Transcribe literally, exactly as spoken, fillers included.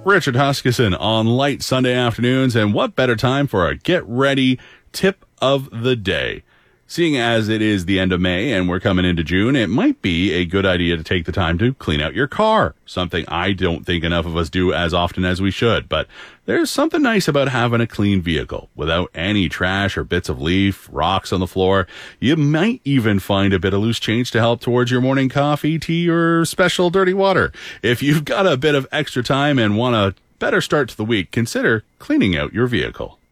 Richard Huskisson on light Sunday afternoons, and what better time for a get ready tip of the day. Seeing as it is the end of May and we're coming into June, it might be a good idea to take the time to clean out your car. Something I don't think enough of us do as often as we should, but there's something nice about having a clean vehicle without any trash or bits of leaf, rocks on the floor. You might even find a bit of loose change to help towards your morning coffee, tea, or special dirty water. If you've got a bit of extra time and want a better start to the week, consider cleaning out your vehicle.